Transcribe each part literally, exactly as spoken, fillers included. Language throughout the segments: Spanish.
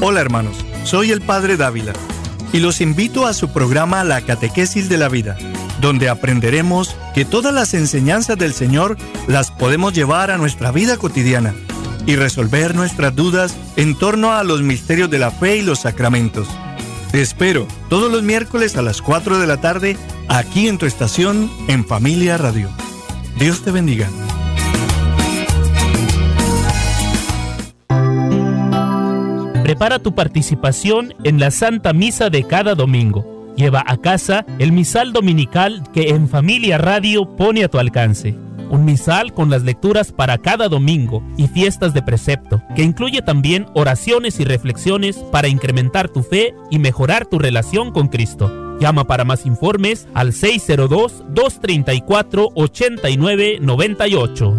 Hola hermanos, soy el Padre Dávila y los invito a su programa La Catequesis de la Vida, donde aprenderemos que todas las enseñanzas del Señor las podemos llevar a nuestra vida cotidiana y resolver nuestras dudas en torno a los misterios de la fe y los sacramentos. Te espero todos los miércoles a las cuatro de la tarde aquí en tu estación en Familia Radio. Dios te bendiga. Prepara tu participación en la Santa Misa de cada domingo. Lleva a casa el misal dominical que En Familia Radio pone a tu alcance. Un misal con las lecturas para cada domingo y fiestas de precepto, que incluye también oraciones y reflexiones para incrementar tu fe y mejorar tu relación con Cristo. Llama para más informes al seis cero dos, dos tres cuatro, ocho nueve nueve ocho.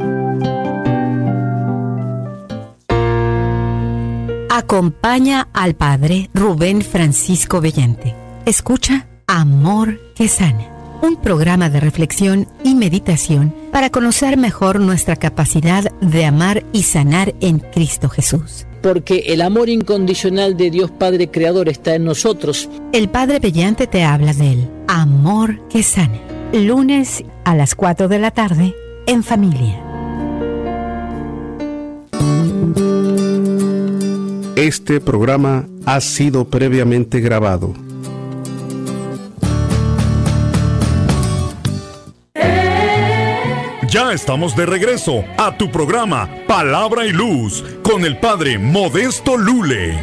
Acompaña al Padre Rubén Francisco Bellante. Escucha Amor que Sana, un programa de reflexión y meditación para conocer mejor nuestra capacidad de amar y sanar en Cristo Jesús. Porque el amor incondicional de Dios Padre Creador está en nosotros. El Padre Bellante te habla del amor que sana. Lunes a las cuatro de la tarde en Familia. Este programa ha sido previamente grabado. Ya estamos de regreso a tu programa Palabra y Luz con el Padre Modesto Lule.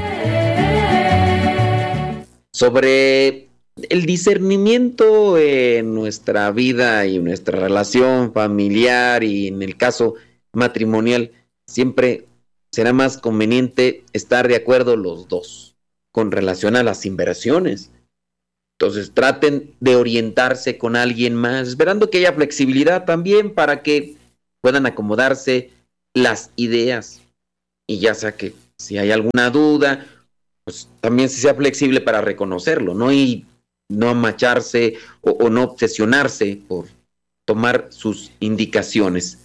Sobre el discernimiento en nuestra vida y nuestra relación familiar y en el caso matrimonial, siempre será más conveniente estar de acuerdo los dos con relación a las inversiones. Entonces traten de orientarse con alguien más, esperando que haya flexibilidad también para que puedan acomodarse las ideas. Y ya sea que si hay alguna duda, pues también sea flexible para reconocerlo, ¿no? Y no macharse o, o no obsesionarse por tomar sus indicaciones.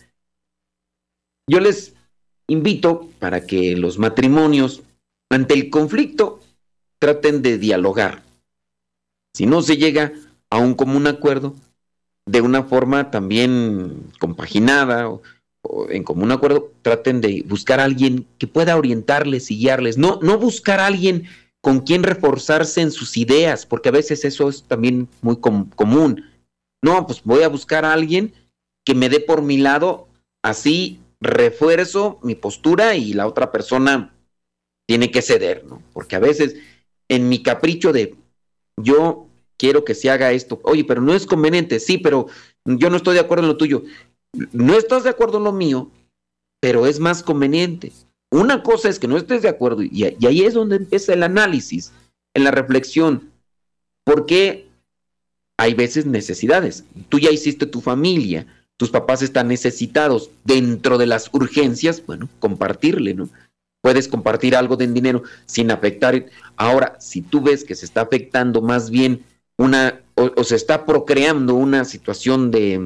Yo les invito para que los matrimonios, ante el conflicto, traten de dialogar. Si no se llega a un común acuerdo, de una forma también compaginada o, o en común acuerdo, traten de buscar a alguien que pueda orientarles y guiarles. No, no buscar a alguien con quien reforzarse en sus ideas, porque a veces eso es también muy com- común. No, pues voy a buscar a alguien que me dé por mi lado, así refuerzo mi postura y la otra persona tiene que ceder, ¿no? Porque a veces en mi capricho de yo quiero que se haga esto, oye, pero no es conveniente, sí, pero yo no estoy de acuerdo en lo tuyo, no estás de acuerdo en lo mío, pero es más conveniente. Una cosa es que no estés de acuerdo y, y ahí es donde empieza el análisis, en la reflexión, porque hay veces necesidades. Tú ya hiciste tu familia, tus papás están necesitados. Dentro de las urgencias, bueno, compartirle, ¿no? Puedes compartir algo de dinero sin afectar. Ahora, si tú ves que se está afectando más bien una, o, o se está procreando una situación de,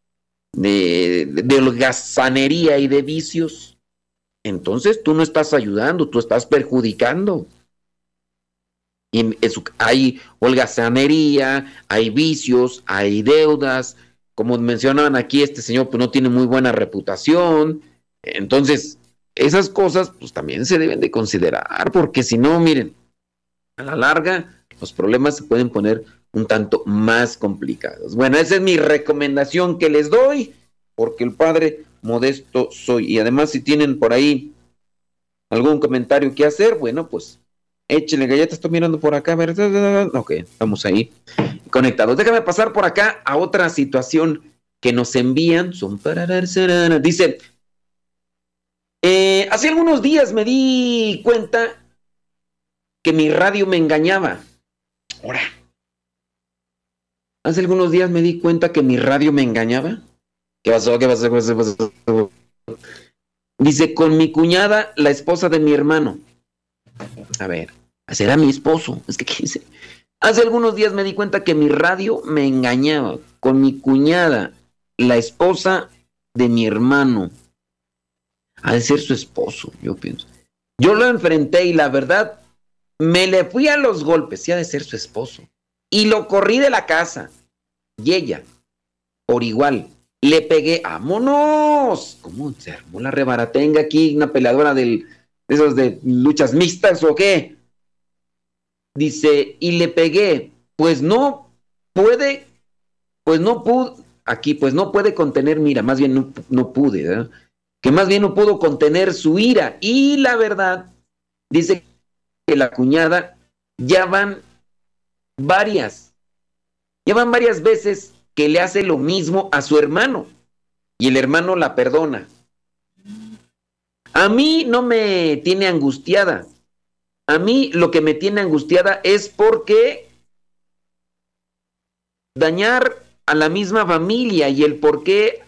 de, de holgazanería y de vicios, entonces tú no estás ayudando, tú estás perjudicando. Y eso, hay holgazanería, hay vicios, hay deudas. Como mencionaban aquí, este señor pues no tiene muy buena reputación. Entonces, esas cosas pues también se deben de considerar, porque si no, miren, a la larga los problemas se pueden poner un tanto más complicados. Bueno, esa es mi recomendación que les doy, porque el Padre Modesto soy. Y además, si tienen por ahí algún comentario que hacer, bueno, pues échenle galletas. Estoy mirando por acá, ¿verdad? Ok, estamos ahí conectados. Déjame pasar por acá a otra situación que nos envían. Dice, eh, hace algunos días me di cuenta que mi radio me engañaba. Ahora, hace algunos días me di cuenta que mi radio me engañaba. ¿Qué pasó? ¿Qué pasó? ¿Qué pasó? ¿Qué pasó? Dice, con mi cuñada, la esposa de mi hermano. A ver, será mi esposo. Es que, ¿qué dice? Hace algunos días me di cuenta que mi radio me engañaba. Con mi cuñada, la esposa de mi hermano. Ha de ser su esposo, yo pienso. Yo lo enfrenté y la verdad, me le fui a los golpes, sí ha de ser su esposo, y lo corrí de la casa. Y ella, por igual, le pegué, ¡vámonos! ¿Cómo se armó la rebaratenga aquí? ¿Una peleadora del, de esos de luchas mixtas o qué? Dice, y le pegué, pues no puede, pues no pude, aquí, pues no puede contener, mira, más bien no, no pude, ¿verdad? Que más bien no pudo contener su ira. Y la verdad, dice que la cuñada ya van varias, ya van varias veces que le hace lo mismo a su hermano. Y el hermano la perdona. A mí no me tiene angustiada. A mí lo que me tiene angustiada es porque dañar a la misma familia y el por qué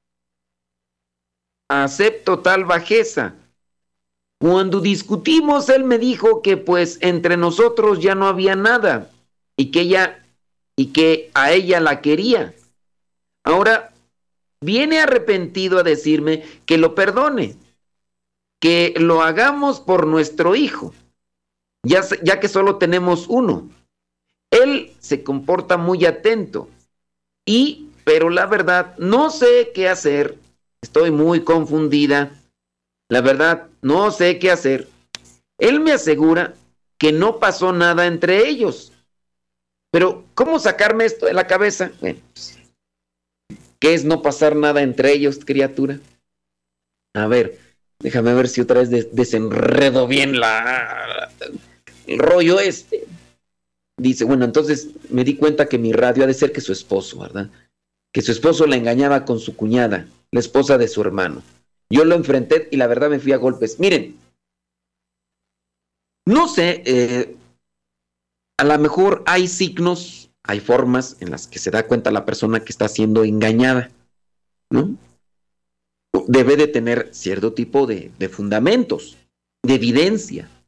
acepto tal bajeza. Cuando discutimos, él me dijo que pues entre nosotros ya no había nada y que ella y que a ella la quería. Ahora viene arrepentido a decirme que lo perdone, que lo hagamos por nuestro hijo, ya, ya que solo tenemos uno. Él se comporta muy atento y, pero la verdad, no sé qué hacer. Estoy muy confundida. La verdad, no sé qué hacer. Él me asegura que no pasó nada entre ellos. Pero, ¿cómo sacarme esto de la cabeza? Bueno, pues, ¿qué es no pasar nada entre ellos, criatura? A ver, déjame ver si otra vez des- desenredo bien la, el rollo este. Dice, bueno, entonces me di cuenta que mi radio ha de ser que su esposo, ¿verdad? Que su esposo la engañaba con su cuñada, la esposa de su hermano. Yo lo enfrenté y la verdad me fui a golpes. Miren, no sé, eh, a lo mejor hay signos, hay formas en las que se da cuenta la persona que está siendo engañada, ¿no? Debe de tener cierto tipo de, de fundamentos, de evidencia.